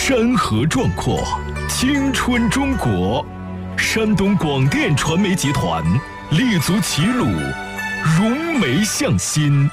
山河壮阔，青春中国。山东广电传媒集团立足齐鲁，融媒向心，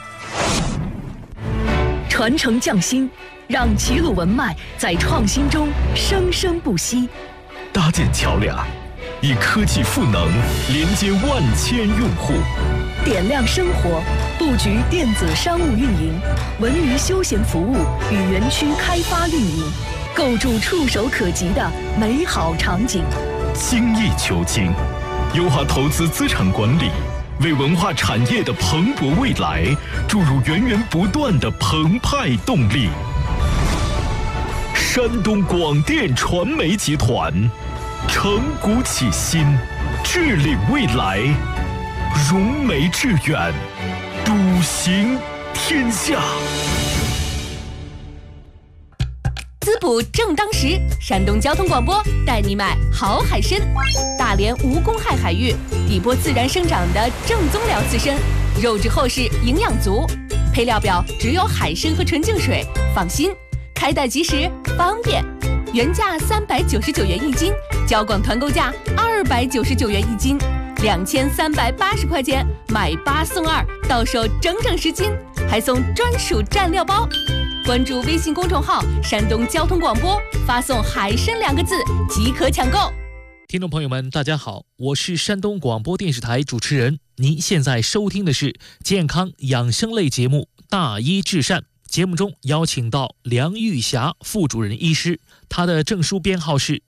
传承匠心，让齐鲁文脉在创新中生生不息。 搭建桥梁，以科技赋能连接万千用户， 点亮生活，布局电子商务运营、文娱休闲服务与园区开发运营，构筑触手可及的美好场景。 精益求精，优化投资资产管理，为文化产业的蓬勃未来注入源源不断的澎湃动力。山东广电传媒集团，承古启新，致力未来，融媒致远，笃行天下。 滋补正当时，山东交通广播带你买好海参。大连无公害海域，底波自然生长的正宗辽刺参，肉质厚实，营养足。配料表只有海参和纯净水，放心，开袋即食，方便。原价399元一斤，交广团购价299元一斤，2380块钱买8送2，到手整整10斤，还送专属蘸料包。关注微信公众号山东交通广播，发送海参2个字即可抢购。 听众朋友们大家好，我是山东广播电视台主持人，您现在收听的是健康养生类节目大医治善。节目中邀请到梁玉霞副主任医师，他的证书编号是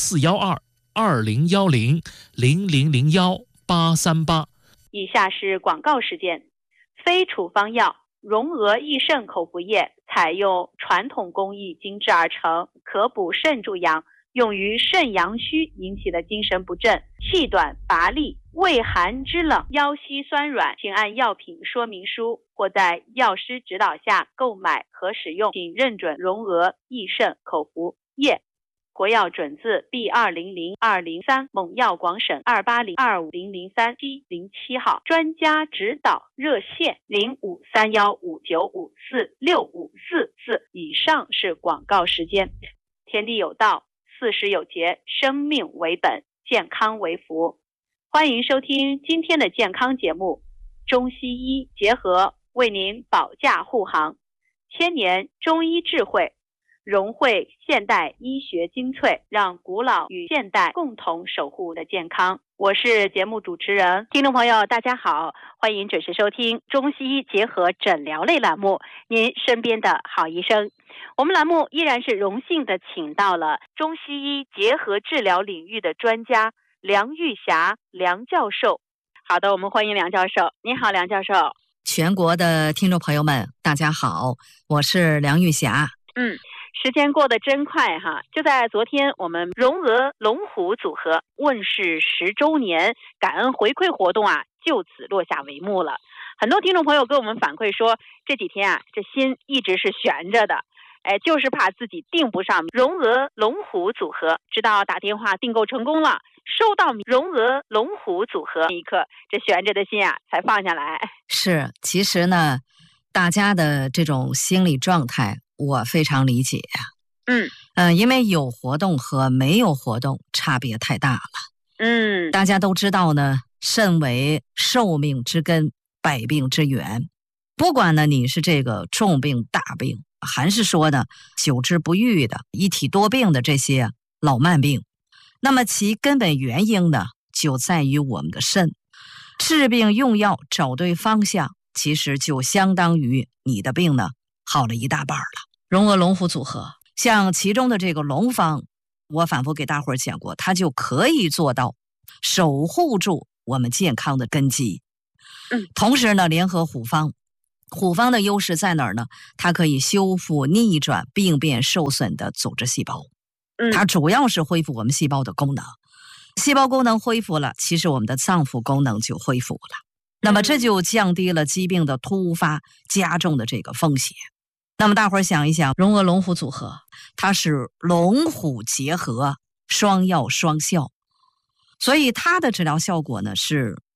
14122010001838。 以下是广告时间。非处方药荣娥益肾口服液采用传统工艺精制而成，可补肾助阳，用于肾阳虚引起的精神不振、气短乏力、畏寒肢冷、腰膝酸软，请按药品说明书或在药师指导下购买和使用，请认准荣娥益肾口服液。国药准字 B200203，蒙药广审28025003707号，专家指导热线053159546544。以上是广告时间。天地有道，40有节，生命为本，健康为福。欢迎收听今天的健康节目，中西医结合为您保驾护航，千年中医智慧融汇现代医学精粹，让古老与现代共同守护的健康。我是节目主持人，听众朋友大家好，欢迎准时收听中西医结合诊疗类栏目，您身边的好医生。我们栏目依然是荣幸的请到了中西医结合治疗领域的专家梁玉霞梁教授。好的，我们欢迎梁教授。你好，梁教授。 全国的听众朋友们大家好，我是梁玉霞。 时间过得真快哈！就在昨天，我们荣娥龙虎组合问世10周年感恩回馈活动就此落下帷幕了。很多听众朋友跟我们反馈说，这几天这心一直是悬着的，就是怕自己订不上荣娥龙虎组合，直到打电话订购成功了，收到荣娥龙虎组合那一刻，这悬着的心才放下来。 是，其实呢，大家的这种心理状态我非常理解因为有活动和没有活动差别太大了。大家都知道呢，肾为寿命之根，百病之源。不管呢你是这个重病大病，还是说呢久治不愈的一体多病的这些老慢病，那么其根本原因呢就在于我们的肾。治病用药找对方向，其实就相当于你的病呢好了一大半了。荣娥龙虎组合，像其中的这个龙方，我反复给大伙儿讲过，它就可以做到守护住我们健康的根基。同时呢，联合虎方，虎方的优势在哪儿呢？它可以修复逆转病变受损的组织细胞，它主要是恢复我们细胞的功能。细胞功能恢复了，其实我们的脏腑功能就恢复了，那么这就降低了疾病的突发加重的这个风险。那么大伙儿想一想，荣娥龙虎组合，它是龙虎结合，双药双效，所以它的治疗效果呢是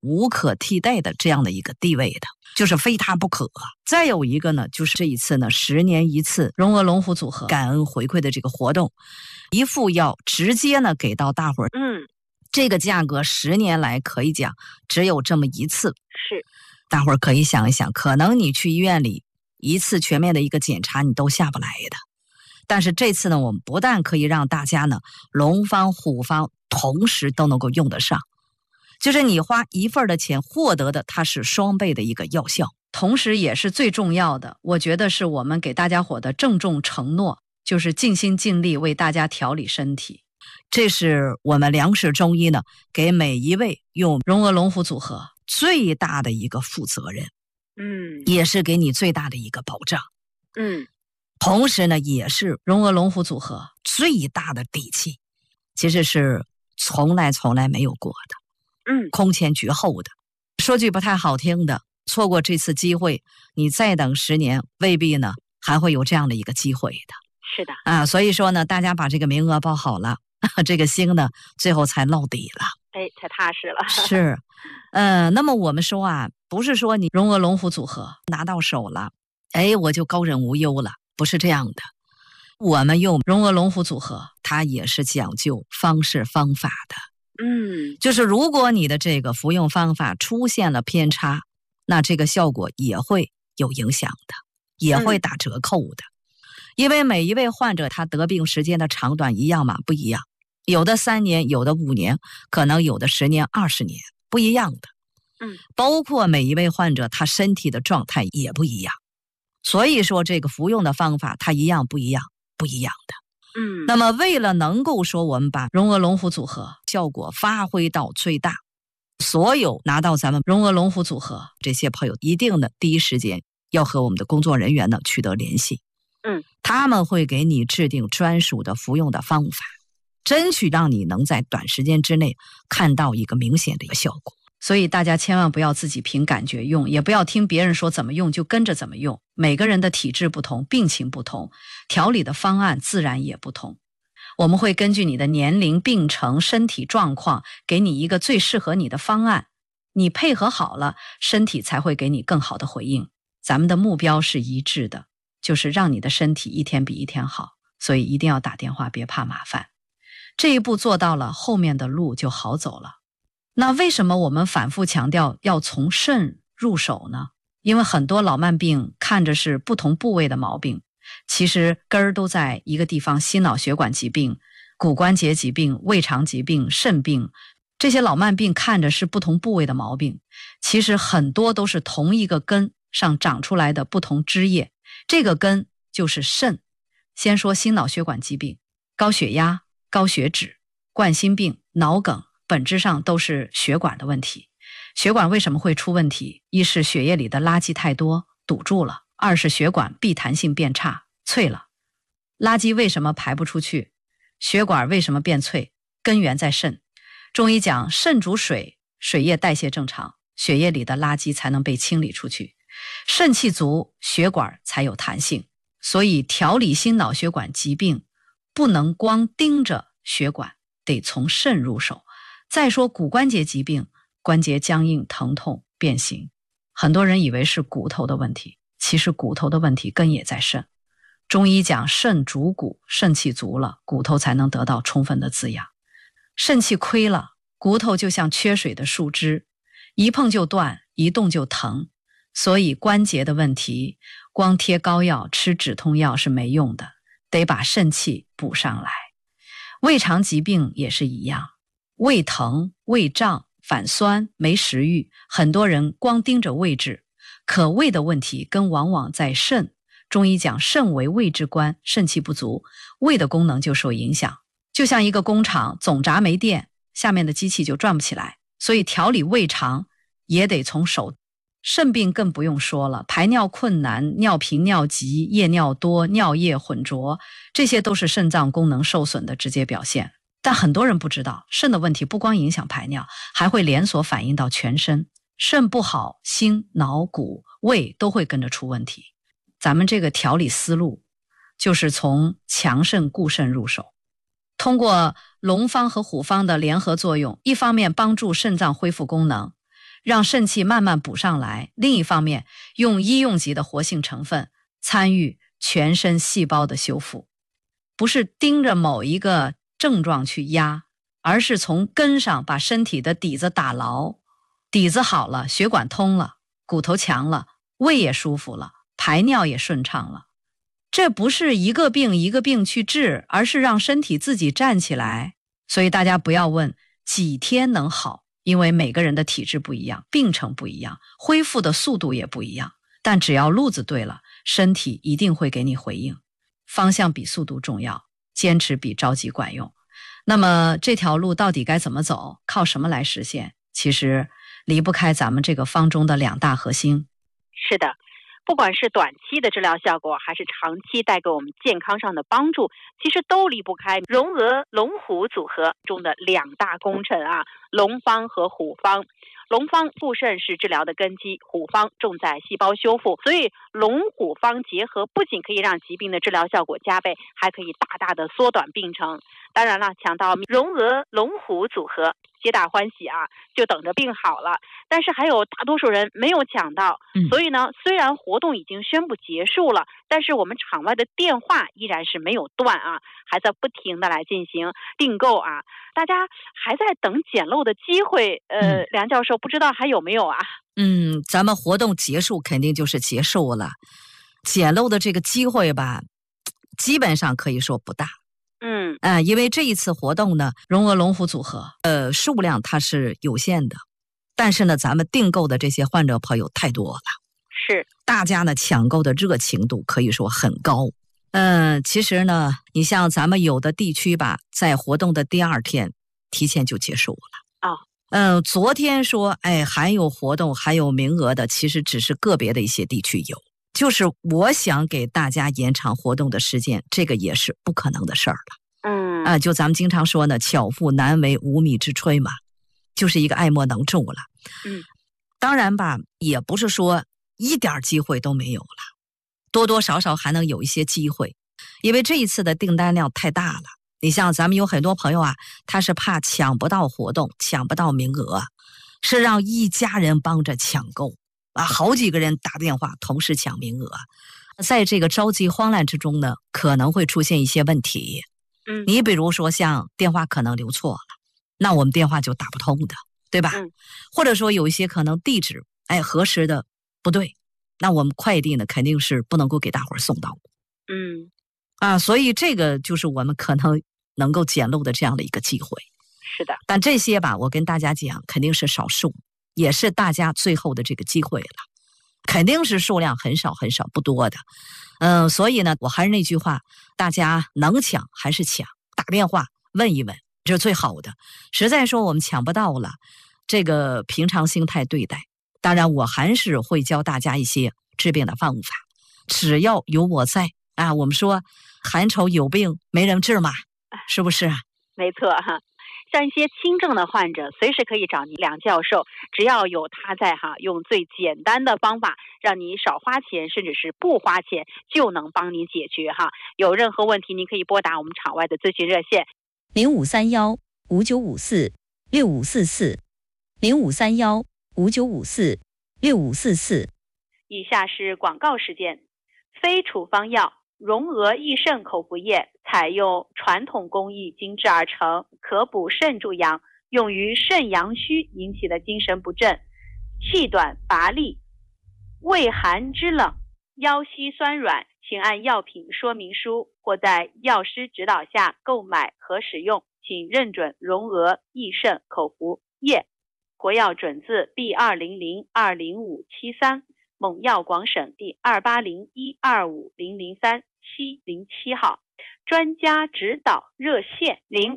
无可替代的这样的一个地位的，就是非它不可。再有一个呢，就是这一次呢10年一次荣鹅龙虎组合感恩回馈的这个活动，一副药直接呢给到大伙儿。这个价格10年来可以讲只有这么一次。 是， 大伙儿可以想一想，可能你去医院里一次全面的一个检查你都下不来的。但是这次呢，我们不但可以让大家呢龙方虎方同时都能够用得上，就是你花一份的钱获得的它是双倍的一个药效， 同时也是最重要的，我觉得是我们给大家伙的郑重承诺，就是尽心尽力为大家调理身体。 这是我们粮食中医呢给每一位用荣鹅龙虎组合最大的一个负责任，也是给你最大的一个保障，同时呢也是荣鹅龙虎组合最大的底气，其实是从来没有过的，空前绝后的。说句不太好听的，错过这次机会，你再等10年，未必呢还会有这样的一个机会的。 是的所以说呢，大家把这个名额报好了，这个心呢最后才落底了， 才踏实了。 是，那么我们说不是说你荣鹅龙虎组合拿到手了，我就高枕无忧了，不是这样的。我们用荣鹅龙虎组合， 它也是讲究方式方法的。就是如果你的这个服用方法出现了偏差，那这个效果也会有影响的，也会打折扣的。因为每一位患者他得病时间的长短一样吗？不一样，有的3年，有的5年，可能有的10年、20年，不一样的。包括每一位患者他身体的状态也不一样，所以说这个服用的方法它一样不一样，不一样的。那么为了能够说我们把荣鹅龙虎组合效果发挥到最大，所有拿到咱们荣鹅龙虎组合这些朋友一定的第一时间要和我们的工作人员呢取得联系。他们会给你制定专属的服用的方法，争取让你能在短时间之内看到一个明显的一个效果。 所以大家千万不要自己凭感觉用，也不要听别人说怎么用就跟着怎么用。每个人的体质不同，病情不同，调理的方案自然也不同。我们会根据你的年龄、病程、身体状况，给你一个最适合你的方案。你配合好了，身体才会给你更好的回应。咱们的目标是一致的，就是让你的身体一天比一天好。所以一定要打电话，别怕麻烦。这一步做到了，后面的路就好走了。那为什么我们反复强调要从肾入手呢？因为很多老慢病看着是不同部位的毛病，其实根儿都在一个地方，心脑血管疾病、骨关节疾病、胃肠疾病、肾病，这些老慢病看着是不同部位的毛病，其实很多都是同一个根上长出来的不同枝叶，这个根就是肾。先说心脑血管疾病，高血压、高血脂、冠心病、脑梗，本质上都是血管的问题。血管为什么会出问题？一是血液里的垃圾太多堵住了，二是血管闭弹性变差脆了。垃圾为什么排不出去？血管为什么变脆？根源在肾。中医讲肾主水，水液代谢正常，血液里的垃圾才能被清理出去。肾气足，血管才有弹性。所以调理心脑血管疾病不能光盯着血管，得从肾入手。再说骨关节疾病，关节僵硬、疼痛、变形，很多人以为是骨头的问题，其实骨头的问题根也在肾。中医讲肾主骨，肾气足了，骨头才能得到充分的滋养。肾气亏了，骨头就像缺水的树枝，一碰就断，一动就疼。所以关节的问题，光贴膏药、吃止痛药是没用的，得把肾气补上来。胃肠疾病也是一样，胃疼、胃胀、反酸、没食欲，很多人光盯着胃治，可胃的问题根往往在肾。中医讲肾为胃之官，肾气不足，胃的功能就受影响。就像一个工厂总闸没电，下面的机器就转不起来，所以调理胃肠也得从手。肾病更不用说了，排尿困难、尿频尿急、夜尿多、尿液浑浊，这些都是肾脏功能受损的直接表现。但很多人不知道，肾的问题不光影响排尿，还会连锁反映到全身。肾不好，心、脑、骨、胃都会跟着出问题。咱们这个调理思路就是从强肾固肾入手，通过龙方和虎方的联合作用，一方面帮助肾脏恢复功能， 让肾气慢慢补上来。另一方面，用医用级的活性成分参与全身细胞的修复，不是盯着某一个症状去压，而是从根上把身体的底子打牢。底子好了，血管通了，骨头强了，胃也舒服了，排尿也顺畅了。这不是一个病一个病去治，而是让身体自己站起来。所以大家不要问几天能好，因为每个人的体质不一样，病程不一样，恢复的速度也不一样。但只要路子对了，身体一定会给你回应。方向比速度重要，坚持比着急管用。那么这条路到底该怎么走，靠什么来实现？其实离不开咱们这个方中的2大核心。 是的，不管是短期的治疗效果，还是长期带给我们健康上的帮助，其实都离不开荣鹅龙虎组合中的2大功臣啊，龙方和虎方。龙方补肾是治疗的根基，虎方重在细胞修复，所以龙虎方结合不仅可以让疾病的治疗效果加倍，还可以大大的缩短病程。当然了，抢到荣鹅龙虎组合皆大欢喜啊，就等着病好了。但是还有大多数人没有抢到，所以呢，虽然活动已经宣布结束了，但是我们场外的电话依然是没有断啊，还在不停的来进行订购啊，大家还在等捡漏的机会。梁教授不知道还有没有啊？ 咱们活动结束肯定就是结束了，捡漏的这个机会吧，基本上可以说不大。因为这一次活动呢，荣鹅龙虎组合，数量它是有限的，但是呢，咱们订购的这些患者朋友太多了， 是大家呢抢购的热情度可以说很高。其实呢，你像咱们有的地区吧，在活动的第2天提前就结束了。昨天说还有活动还有名额的，其实只是个别的一些地区有。就是我想给大家延长活动的时间，这个也是不可能的事儿了。就咱们经常说呢，巧妇难为无米之炊嘛，就是一个爱莫能助了。当然吧，也不是说一点机会都没有了，多多少少还能有一些机会，因为这一次的订单量太大了。你像咱们有很多朋友啊，他是怕抢不到活动，抢不到名额，是让一家人帮着抢购啊，好几个人打电话同时抢名额。在这个着急慌乱之中呢，可能会出现一些问题。你比如说像电话可能留错了，那我们电话就打不通的，对吧？或者说有一些可能地址核实的不对，那我们快递呢肯定是不能够给大伙儿送到。所以这个就是我们可能能够捡漏的这样的一个机会。 是的， 但这些吧，我跟大家讲，肯定是少数，也是大家最后的这个机会了，肯定是数量很少很少不多的。所以呢，我还是那句话，大家能抢还是抢，打电话问一问，这是最好的。实在说我们抢不到了，这个平常心态对待。当然我还是会教大家一些治病的方法，只要有我在啊，我们说寒愁有病没人治嘛，是不是？ 没错哈。像一些轻症的患者，随时可以找你梁教授，只要有他在哈，用最简单的方法，让你少花钱，甚至是不花钱，就能帮你解决哈。有任何问题，您可以拨打我们场外的咨询热线 0531-5954-6544，0531-5954-6544。 以下是广告时间。非处方药荣鹅益肾口服液采用传统工艺精制而成，可补肾助阳，用于肾阳虚引起的精神不振、气短乏力、畏寒肢冷、腰膝酸软，请按药品说明书或在药师指导下购买和使用，请认准荣鹅益肾口服液。国药准字 B200-20573，蒙药广省第280125003-707号，专家指导热线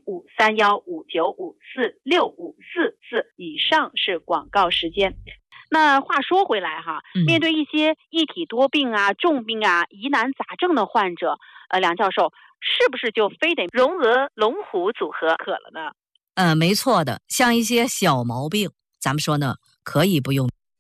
053159546544。以上是广告时间。那话说回来哈，面对一些一体多病啊、重病啊、疑难杂症的患者，梁教授是不是就非得荣鹅龙虎组合可了呢？ 没错的，像一些小毛病，咱们说呢可以不用。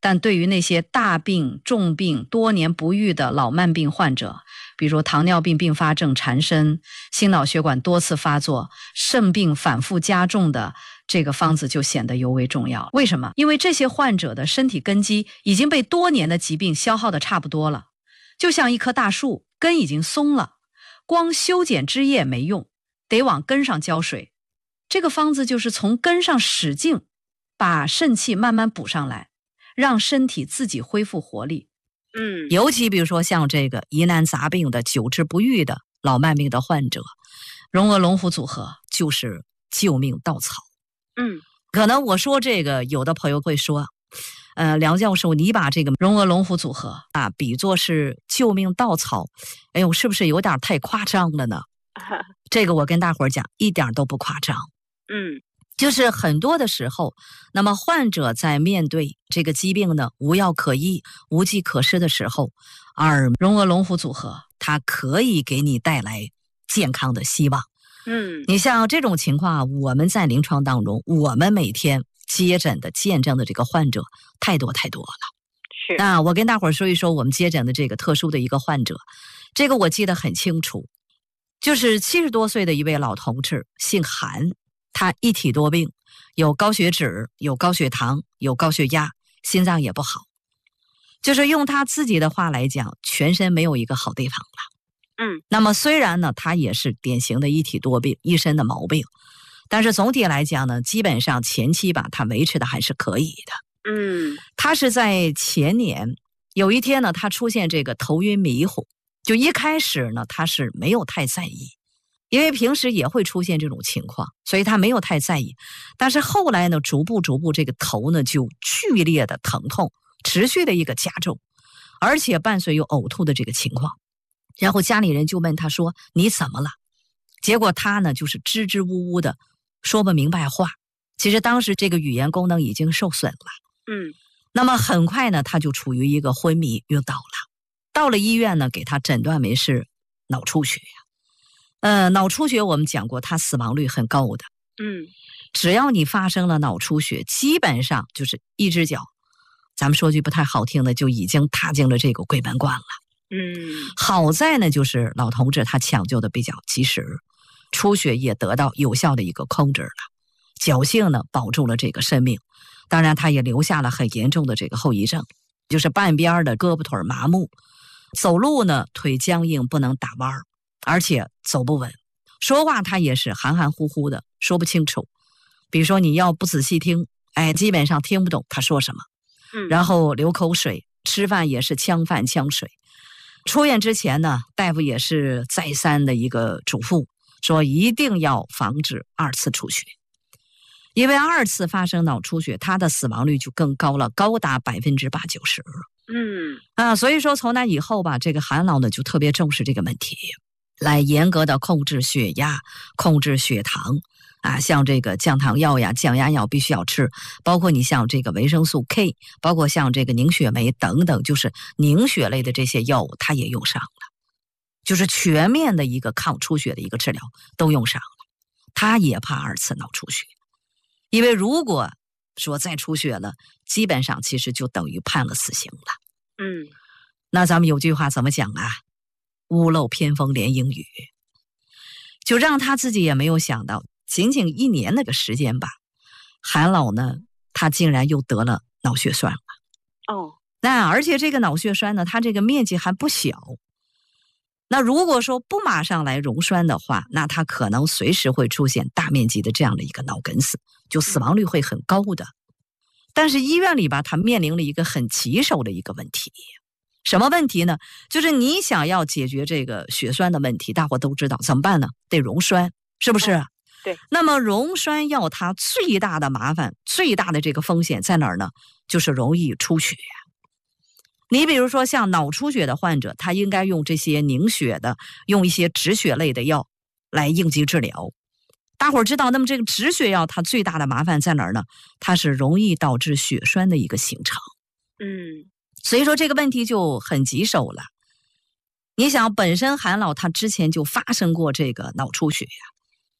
但对于那些大病、重病、多年不愈的老慢病患者，比如糖尿病并发症缠身、心脑血管多次发作、肾病反复加重的，这个方子就显得尤为重要。为什么？因为这些患者的身体根基已经被多年的疾病消耗的差不多了，就像一棵大树，根已经松了，光修剪枝叶没用，得往根上浇水。这个方子就是从根上使劲，把肾气慢慢补上来，让身体自己恢复活力。 尤其比如说像这个疑难杂病的、久治不愈的老慢病的患者， 荣鹅龙虎组合就是救命稻草。可能我说这个，有的朋友会说，梁教授，你把这个荣鹅龙虎组合比作是救命稻草，哎呦，是不是有点太夸张了呢？这个我跟大伙儿讲，一点都不夸张。就是很多的时候，那么患者在面对这个疾病呢，无药可医、无计可施的时候，而荣鹅龙虎组合它可以给你带来健康的希望。你像这种情况，我们在临床当中，我们每天接诊的、见证的这个患者太多太多了。 是。 那我跟大伙儿说一说我们接诊的这个特殊的一个患者，这个我记得很清楚，就是70多岁的一位老同志，姓韩。他一体多病，有高血脂，有高血糖，有高血压，心脏也不好。就是用他自己的话来讲，全身没有一个好地方了。那么虽然呢，他也是典型的一体多病，一身的毛病，但是总体来讲呢，基本上前期吧，他维持的还是可以的。他是在前年有一天呢，他出现这个头晕迷糊，就一开始呢，他是没有太在意。因为平时也会出现这种情况，所以他没有太在意。但是后来呢，逐步这个头呢就剧烈的疼痛，持续的一个加重，而且伴随有呕吐的这个情况。然后家里人就问他说：“你怎么了？”结果他呢就是支支吾吾的说不明白话。其实当时这个语言功能已经受损了。那么很快呢，他就处于一个昏迷晕倒了。到了医院呢，给他诊断为是脑出血呀。脑出血我们讲过，它死亡率很高的。只要你发生了脑出血，基本上就是一只脚，咱们说句不太好听的，就已经踏进了这个鬼门关了。好在呢，就是老同志他抢救的比较及时，出血也得到有效的一个控制了，侥幸呢保住了这个生命。当然，他也留下了很严重的这个后遗症，就是半边的胳膊腿麻木，走路呢腿僵硬，不能打弯儿。而且走不稳，说话他也是含含糊糊的，说不清楚。比如说你要不仔细听，基本上听不懂他说什么。然后流口水，吃饭也是呛饭呛水。出院之前呢，大夫也是再三的一个嘱咐，说一定要防止2次出血，因为2次发生脑出血，它的死亡率就更高了，高达80%-90%。所以说从那以后吧，这个韩老呢就特别重视这个问题。来严格的控制血压，控制血糖像这个降糖药呀、降压药必须要吃，包括你像这个维生素 K， 包括像这个凝血酶等等，就是凝血类的这些药物，它也用上了，就是全面的一个抗出血的一个治疗都用上了。他也怕2次脑出血，因为如果说再出血了，基本上其实就等于判了死刑了。那咱们有句话怎么讲啊？屋漏偏逢连阴雨，就让他自己也没有想到，仅仅1年那个时间吧，韩老呢，他竟然又得了脑血栓了。那而且这个脑血栓呢，它这个面积还不小。那如果说不马上来溶栓的话，那它可能随时会出现大面积的这样的一个脑梗死，就死亡率会很高的。但是医院里吧，他面临了一个很棘手的一个问题。什么问题呢？就是你想要解决这个血栓的问题，大伙都知道怎么办呢？得溶栓，是不是？ 对。 那么溶栓药它最大的麻烦，最大的这个风险在哪儿呢？就是容易出血。你比如说像脑出血的患者，他应该用这些凝血的，用一些止血类的药来应急治疗。大伙儿知道，那么这个止血药它最大的麻烦在哪儿呢？它是容易导致血栓的一个形成。所以说这个问题就很棘手了。你想，本身韩老他之前就发生过这个脑出血呀，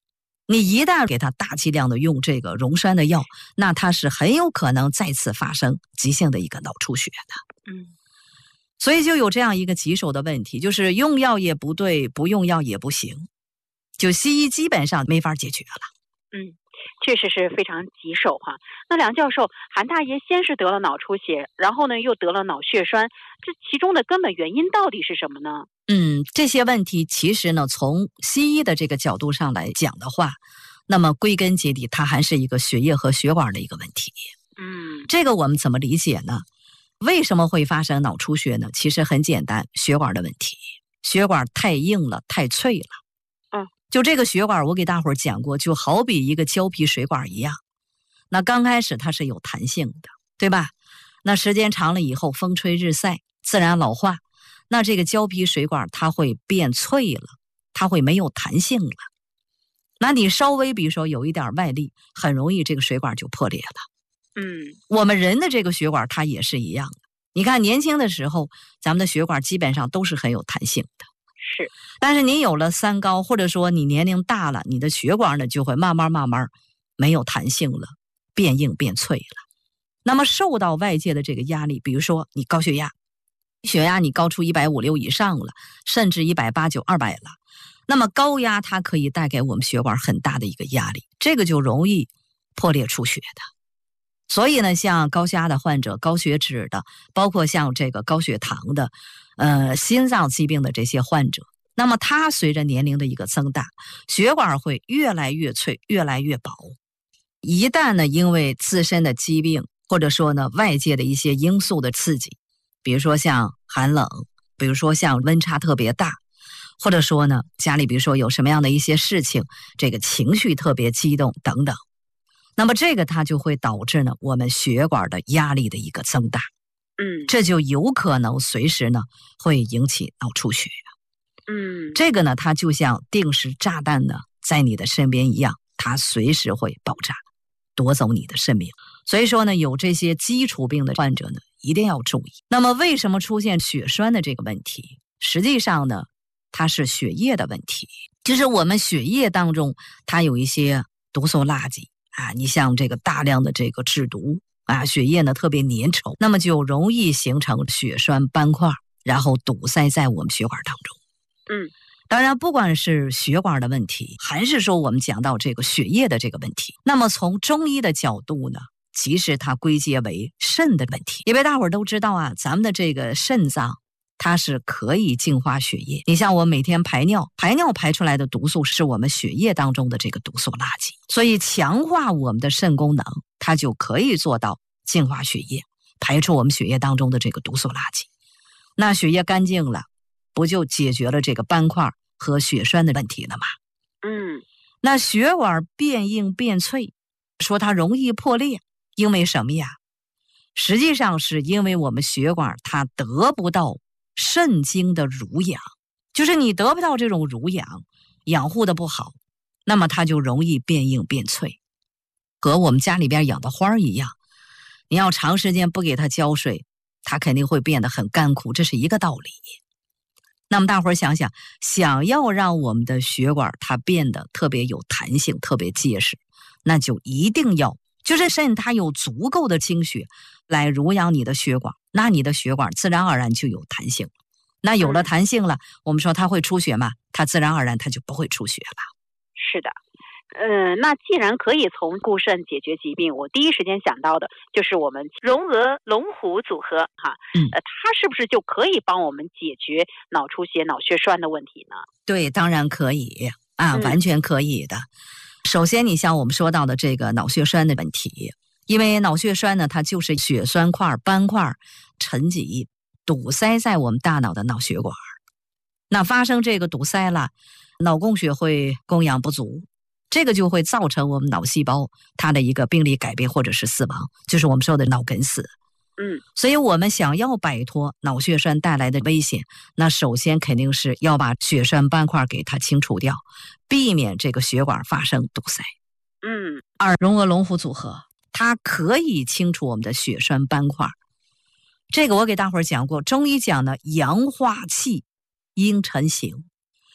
你一旦给他大剂量的用这个溶栓的药，那他是很有可能再次发生急性的一个脑出血的。所以就有这样一个棘手的问题，就是用药也不对，不用药也不行，就西医基本上没法解决了。 确实是非常棘手哈。那梁教授，韩大爷先是得了脑出血，然后呢又得了脑血栓，这其中的根本原因到底是什么呢？ 这些问题其实呢，从西医的这个角度上来讲的话，那么归根结底，它还是一个血液和血管的一个问题。这个我们怎么理解呢？为什么会发生脑出血呢？其实很简单，血管的问题，血管太硬了，太脆了。就这个血管，我给大伙儿讲过，就好比一个胶皮水管一样。那刚开始它是有弹性的，对吧？那时间长了以后，风吹日晒，自然老化，那这个胶皮水管它会变脆了，它会没有弹性了。那你稍微比如说有一点外力，很容易这个水管就破裂了。我们人的这个血管它也是一样的。你看年轻的时候，咱们的血管基本上都是很有弹性的。但是你有了三高，或者说你年龄大了，你的血管呢就会慢慢没有弹性了，变硬变脆了。那么受到外界的这个压力，比如说你高血压，血压你高出150/6以上了，甚至180/90、200了，那么高压它可以带给我们血管很大的一个压力，这个就容易破裂出血的。所以呢，像高血压的患者、高血脂的，包括像这个高血糖的心脏疾病的这些患者，那么它随着年龄的一个增大，血管会越来越脆，越来越薄。一旦呢，因为自身的疾病，或者说呢外界的一些因素的刺激，比如说像寒冷，比如说像温差特别大，或者说呢家里比如说有什么样的一些事情，这个情绪特别激动等等，那么这个它就会导致呢我们血管的压力的一个增大。这就有可能随时呢会引起脑出血。这个呢它就像定时炸弹呢在你的身边一样，它随时会爆炸，夺走你的生命。所以说呢，有这些基础病的患者呢一定要注意。那么为什么出现血栓的这个问题？实际上呢它是血液的问题，就是我们血液当中它有一些毒素垃圾你像这个大量的这个制毒血液呢特别粘稠，那么就容易形成血栓斑块，然后堵塞在我们血管当中。当然不管是血管的问题，还是说我们讲到这个血液的这个问题，那么从中医的角度呢，其实它归结为肾的问题。因为大伙儿都知道咱们的这个肾脏它是可以净化血液。你像我每天排尿排出来的毒素是我们血液当中的这个毒素垃圾，所以强化我们的肾功能，它就可以做到净化血液，排出我们血液当中的这个毒素垃圾。那血液干净了，不就解决了这个斑块和血栓的问题了吗？那血管变硬变脆，说它容易破裂，因为什么呀？实际上是因为我们血管它得不到肾精的濡养，就是你得不到这种濡养，养护的不好，那么它就容易变硬变脆，和我们家里边养的花一样，你要长时间不给它浇水，它肯定会变得很干枯，这是一个道理。那么大伙儿想想，想要让我们的血管它变得特别有弹性，特别结实，那就一定要就是肾它有足够的精血来濡养你的血管，那你的血管自然而然就有弹性。那有了弹性了，我们说它会出血吗？它自然而然它就不会出血了。 是的。那既然可以从固肾解决疾病，我第一时间想到的就是我们荣鹅龙虎组合它是不是就可以帮我们解决脑出血、脑血栓的问题呢？ 对，当然可以完全可以的。首先你像我们说到的这个脑血栓的问题，因为脑血栓呢它就是血栓块、斑块沉积堵塞在我们大脑的脑血管，那发生这个堵塞了，脑供血会供氧不足，这个就会造成我们脑细胞它的一个病理改变或者是死亡，就是我们说的脑梗死。所以我们想要摆脱脑血栓带来的危险，那首先肯定是要把血栓斑块给它清除掉，避免这个血管发生堵塞。而荣鹅龙虎组合它可以清除我们的血栓斑块。这个我给大伙儿讲过，中医讲呢，阳化气，阴沉形。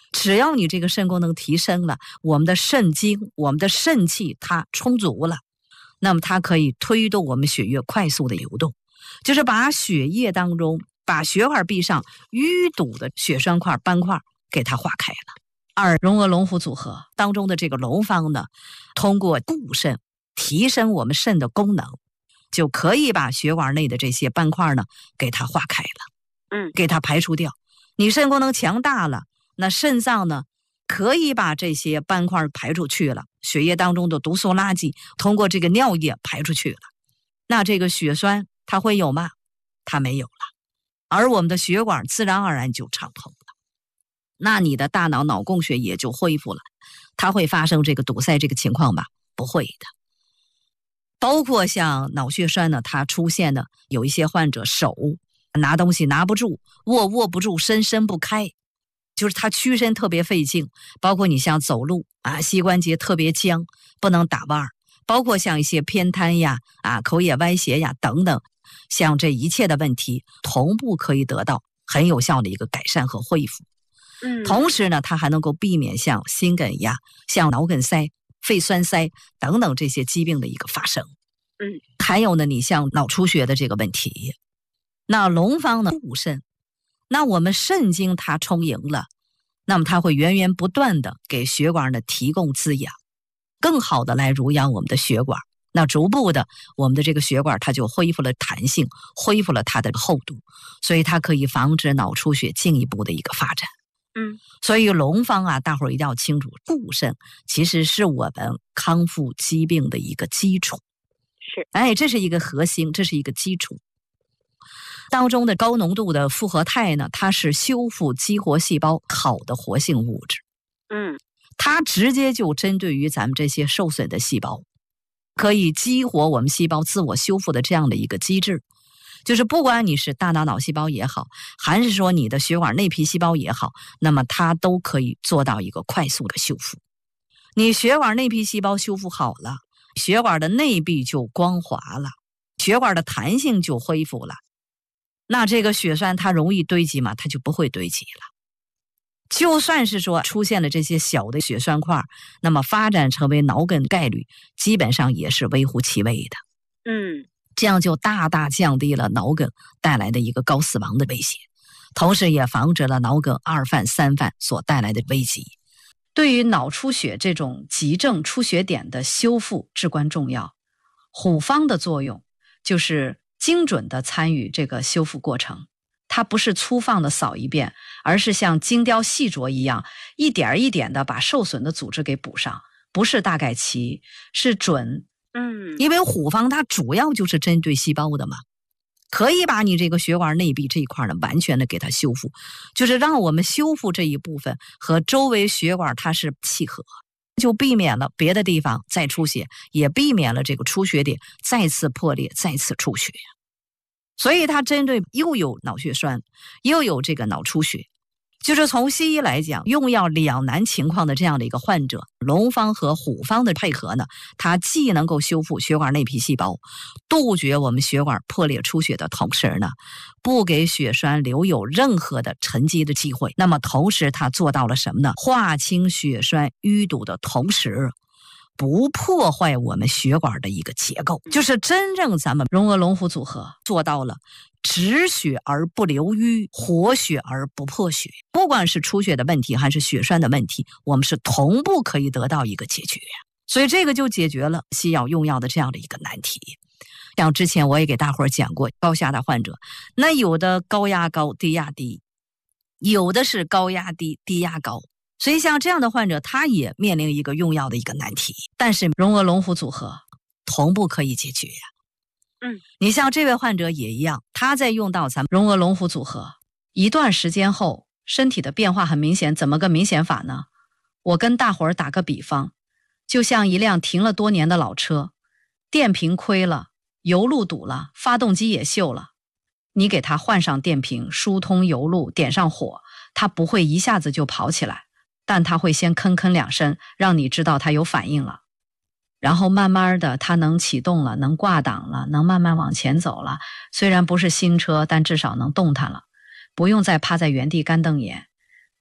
只要你这个肾功能提升了，我们的肾精、我们的肾气它充足了，那么它可以推动我们血液快速的流动，就是把血液当中把血管壁上淤堵的血栓块、斑块给它化开了。而荣额龙虎组合当中的这个龙方呢，通过固肾提升我们肾的功能，就可以把血管内的这些斑块呢给它化开了，给它排除掉。你肾功能强大了，那肾脏呢可以把这些斑块排出去了，血液当中的毒素垃圾通过这个尿液排出去了，那这个血栓它会有吗？它没有了，而我们的血管自然而然就畅通了，那你的大脑脑供血也就恢复了。它会发生这个堵塞这个情况吧？不会的。包括像脑血栓呢，它出现的有一些患者手拿东西拿不住，握不住，伸不开，就是他屈伸特别费劲，包括你像走路膝关节特别僵，不能打弯，包括像一些偏瘫呀口也歪斜呀等等，像这一切的问题同步可以得到很有效的一个改善和恢复。同时呢，它还能够避免像心梗呀、像脑梗塞、肺栓塞等等这些疾病的一个发生。还有呢，你像脑出血的这个问题，那龙方呢固肾，那我们肾经它充盈了，那么它会源源不断的给血管呢提供滋养，更好的来濡养我们的血管。那逐步的我们的这个血管它就恢复了弹性，恢复了它的厚度，所以它可以防止脑出血进一步的一个发展。所以龙方大伙儿一定要清楚，固肾其实是我们康复疾病的一个基础。这是一个核心，这是一个基础。当中的高浓度的复合肽呢，它是修复激活细胞好的活性物质。它直接就针对于咱们这些受损的细胞，可以激活我们细胞自我修复的这样的一个机制。就是不管你是大脑细胞也好，还是说你的血管内皮细胞也好，那么它都可以做到一个快速的修复。你血管内皮细胞修复好了，血管的内壁就光滑了，血管的弹性就恢复了，那这个血栓它容易堆积吗？它就不会堆积了。就算是说出现了这些小的血栓块，那么发展成为脑梗概率基本上也是微乎其微的。这样就大大降低了脑梗带来的一个高死亡的危险，同时也防止了脑梗2犯3犯所带来的危机。 对于脑出血这种急症出血点的修复至关重要，虎方的作用就是精准的参与这个修复过程，它不是粗放的扫一遍，而是像精雕细琢一样，一点一点的把受损的组织给补上，不是大概齐，是准。因为虎方它主要就是针对细胞的嘛，可以把你这个血管内壁这一块呢完全的给它修复，就是让我们修复这一部分和周围血管它是契合，就避免了别的地方再出血，也避免了这个出血点再次破裂再次出血。所以它针对又有脑血栓又有这个脑出血，就是从西医来讲用药两难情况的这样的一个患者，龙方和虎方的配合呢，它既能够修复血管内皮细胞，杜绝我们血管破裂出血的同时呢，不给血栓留有任何的沉积的机会。那么同时它做到了什么呢？划清血栓淤堵的同时，不破坏我们血管的一个结构，就是真正咱们荣额龙虎组合做到了止血而不流淤，活血而不破血。不管是出血的问题还是血栓的问题，我们是同步可以得到一个解决。所以这个就解决了西药用药的这样的一个难题。像之前我也给大伙儿讲过，高血压的患者，那有的高压高低压低，有的是高压低低压高，所以像这样的患者他也面临一个用药的一个难题，但是荣额龙虎组合同步可以解决呀。你像这位患者也一样，他在用到咱们荣额龙虎组合一段时间后，身体的变化很明显。怎么个明显法呢？我跟大伙儿打个比方，就像一辆停了多年的老车，电瓶亏了，油路堵了，发动机也锈了，你给它换上电瓶，疏通油路，点上火，它不会一下子就跑起来，但它会先吭吭两声，让你知道它有反应了，然后慢慢的它能启动了，能挂档了，能慢慢往前走了。虽然不是新车，但至少能动弹了，不用再趴在原地干瞪眼。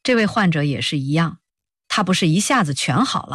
这位患者也是一样，他不是一下子全好了，